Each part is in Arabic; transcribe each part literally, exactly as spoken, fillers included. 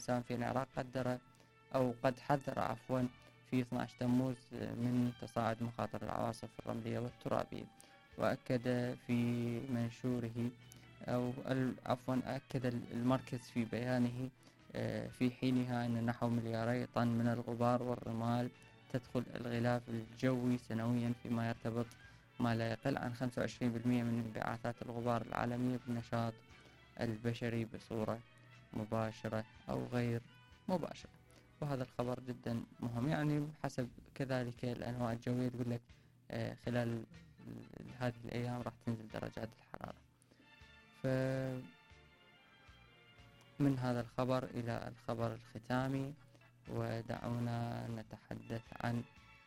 الإنسان في العراق قدر أو قد حذر عفوا في اثني عشر تموز من تصاعد مخاطر العواصف الرملية والترابية. وأكد في منشوره أو عفوا أكد المركز في بيانه في حينها أن نحو ملياري طن من الغبار والرمال تدخل الغلاف الجوي سنويا، فيما يرتبط ما لا يقل عن خمسة وعشرين بالمئة من انبعاثات الغبار العالمية بالنشاط البشري بصورة مباشرة أو غير مباشرة. وهذا الخبر جدا مهم، يعني حسب كذلك الأنواع الجوية تقول لك خلال هذه الأيام راح تنزل درجات الحرارة. فمن هذا الخبر إلى الخبر الختامي، ودعونا نتحدث عن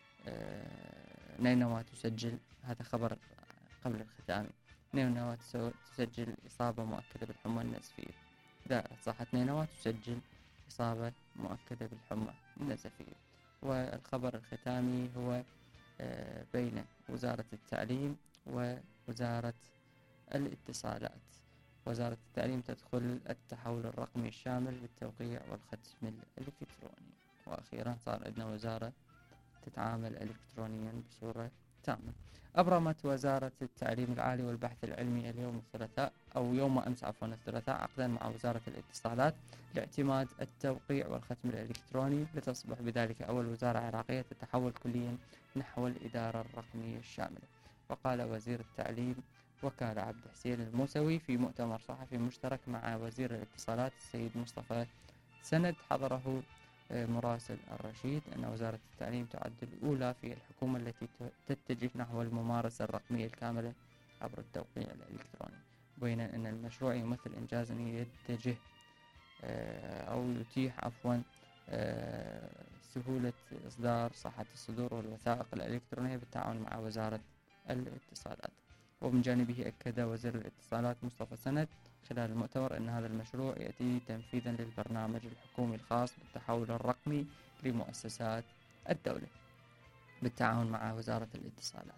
نينوى تسجل، هذا خبر قبل الختامي. نينوى تسجل إصابة مؤكدة بالحمى النزفية. دائرة صحة نينوى تسجل إصابة مؤكدة بالحمى النزفية. والخبر الختامي هو بين وزارة التعليم ووزارة الاتصالات. وزارة التعليم تدخل التحول الرقمي الشامل للتوقيع والختم الإلكتروني. وأخيرا صار عندنا وزارة تتعامل إلكترونيا بصورة تامة. أبرمت وزارة التعليم العالي والبحث العلمي اليوم الثلاثاء أو يوم أمس عفوا الثلاثاء عقدا مع وزارة الاتصالات لاعتماد التوقيع والختم الإلكتروني، لتصبح بذلك أول وزارة عراقية تتحول كليا نحو الإدارة الرقمية الشاملة. وقال وزير التعليم وكالة عبد الحسين الموسوي في مؤتمر صحفي مشترك مع وزير الاتصالات السيد مصطفى سند حضره مراسل الرشيد أن وزارة التعليم تعد الأولى في الحكومة التي تتجه نحو الممارسة الرقمية الكاملة عبر التوقيع الإلكتروني، بينا أن المشروع يمثل إنجازا يتجه أو يتيح عفوا سهولة إصدار صحة الصدور والوثائق الإلكترونية بالتعاون مع وزارة الاتصالات. ومن جانبه أكد وزير الاتصالات مصطفى سند خلال المؤتمر أن هذا المشروع يأتي تنفيذا للبرنامج الحكومي الخاص بالتحول الرقمي لمؤسسات الدولة بالتعاون مع وزارة الاتصالات.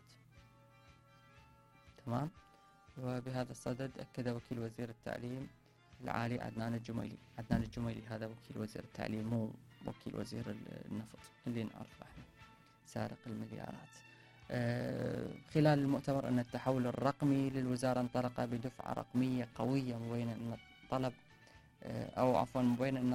تمام. وبهذا الصدد أكد وكيل وزير التعليم العالي عدنان الجميلي. عدنان الجميلي هذا وكيل وزير التعليم، مو وكيل وزير النفط اللي نعرفه احنا سارق المليارات. آه خلال المؤتمر أن التحول الرقمي للوزارة انطلق بدفعة رقمية قوية، مبينا أن الطلب آه أو عفوا مبينا أن